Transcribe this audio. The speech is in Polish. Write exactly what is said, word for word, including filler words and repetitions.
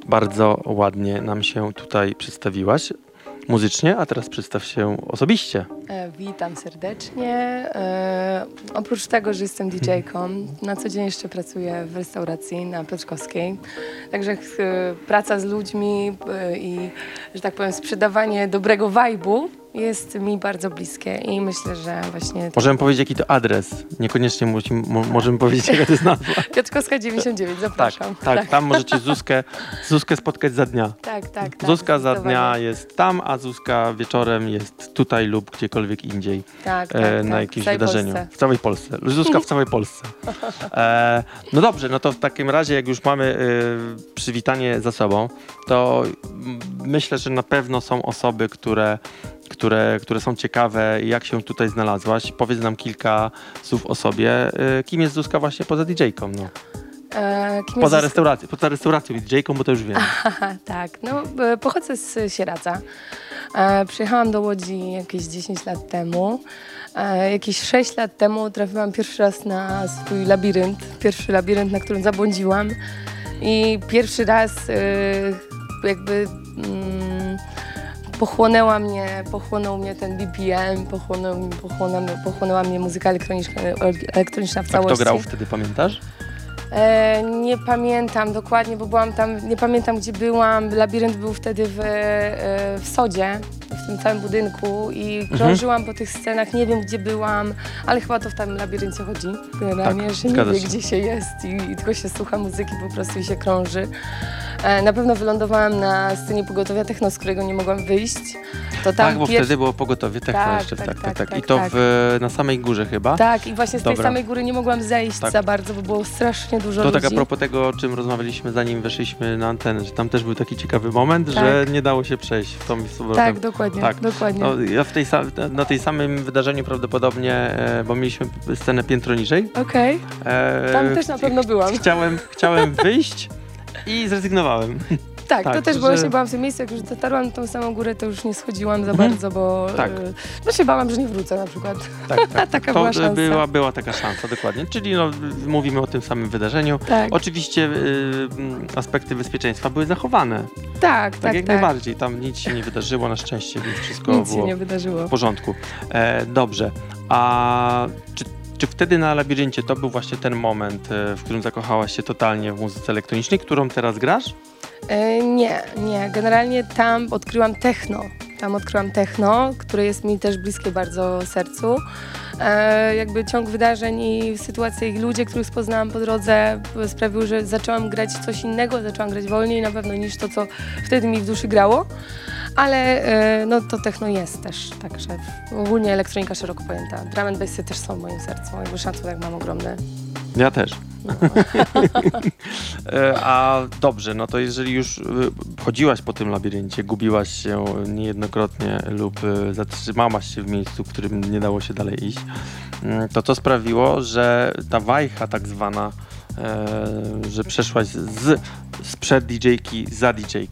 Bardzo ładnie nam się tutaj przedstawiłaś muzycznie, a teraz przedstaw się osobiście. E, witam serdecznie. E, oprócz tego, że jestem didżejką, na co dzień jeszcze pracuję w restauracji na Piotrkowskiej. Także e, praca z ludźmi e, i, że tak powiem, sprzedawanie dobrego vibe'u jest mi bardzo bliskie i myślę, że właśnie... Możemy powiedzieć, jaki to adres. Niekoniecznie musi, mo, możemy powiedzieć, jaka to jest nazwa. Piotrkowska dziewięćdziesiąt dziewięć, zapraszam. Tak, tak, tak, tam możecie Zuzkę, Zuzkę spotkać za dnia. Tak, tak, tak. Zuzka za dnia jest tam, a Zuzka wieczorem jest tutaj lub gdziekolwiek indziej. Tak, tak, e, na tak, jakimś w całej wydarzeniu. Polsce. W całej Polsce. Zuzka w całej Polsce. E, no dobrze, no to w takim razie, jak już mamy e, przywitanie za sobą, to m, myślę, że na pewno są osoby, które Które, które są ciekawe, jak się tutaj znalazłaś. Powiedz nam kilka słów o sobie. Kim jest Zuzka właśnie poza didżejką? No. E, kim Poza jest... restauracją, poza restauracją i didżejką, bo to już wiem. Aha, tak, no e, pochodzę z Sieradza. E, przyjechałam do Łodzi jakieś dziesięć lat temu. E, jakieś sześć lat temu trafiłam pierwszy raz na swój labirynt. Pierwszy labirynt, na którym zabłądziłam. I pierwszy raz e, jakby... Mm, Pochłonęła mnie, pochłonął mnie ten B P M, pochłonął, pochłonęła, pochłonęła mnie muzyka elektroniczna, elektroniczna w A całości. kto grał wtedy, pamiętasz? E, nie pamiętam dokładnie, bo byłam tam, nie pamiętam gdzie byłam. Labirynt był wtedy w, e, w Sodzie, w tym całym budynku i krążyłam mhm. po tych scenach, nie wiem gdzie byłam, ale chyba to w tym labiryncie chodzi. Generalnie, tak, że nie wie gdzie się jest i, i tylko się słucha muzyki po prostu i się krąży. E, na pewno wylądowałam na scenie pogotowia techno, z którego nie mogłam wyjść. To tam tak, bo pierwszy... wtedy było pogotowie techno tak, jeszcze. Tak, tak, tak, tak, tak. tak. I to tak. W, na samej górze chyba? Tak, i właśnie z Dobra. tej samej góry nie mogłam zejść tak. za bardzo, bo było strasznie dużo to ludzi. To tak a propos tego, o czym rozmawialiśmy zanim weszliśmy na antenę, że tam też był taki ciekawy moment, tak. że nie dało się przejść w tą miejscówkę. Tak, dokładnie, tak. dokładnie. No, ja w tej, na tej samym wydarzeniu prawdopodobnie, e, bo mieliśmy scenę piętro niżej. Okej, okay. tam też na pewno byłam. Chciałem, chciałem wyjść i zrezygnowałem. Tak, tak, to też, że... bo właśnie byłam w tym miejscu, jak już dotarłam na tą samą górę, to już nie schodziłam za mhm. bardzo, bo tak. y, no się bałam, że nie wrócę na przykład. Tak, tak. taka to była szansa. Była, była taka szansa, dokładnie. Czyli no, mówimy o tym samym wydarzeniu. Tak. Oczywiście y, aspekty bezpieczeństwa były zachowane. Tak, tak, tak. Jak tak. najbardziej. Tam nic się nie wydarzyło na szczęście, więc wszystko nic było się nie wydarzyło. w porządku. E, dobrze. A czy Czy wtedy na labiryncie to był właśnie ten moment, w którym zakochałaś się totalnie w muzyce elektronicznej, którą teraz grasz? E, nie, nie. Generalnie tam odkryłam techno. Tam odkryłam techno, które jest mi też bliskie bardzo sercu. E, jakby ciąg wydarzeń i sytuacje i ludzie, których poznałam po drodze sprawiły, że zaczęłam grać coś innego, zaczęłam grać wolniej na pewno niż to, co wtedy mi w duszy grało. Ale e, no to techno jest też, także ogólnie elektronika szeroko pojęta. Drum and bassy też są w moim sercu, jakby szacunek mam ogromny. Ja też. No. A dobrze, no to jeżeli już chodziłaś po tym labiryncie, gubiłaś się niejednokrotnie lub zatrzymałaś się w miejscu, w którym nie dało się dalej iść, to co sprawiło, że ta wajcha tak zwana, że przeszłaś z sprzed didżejki za didżejkę,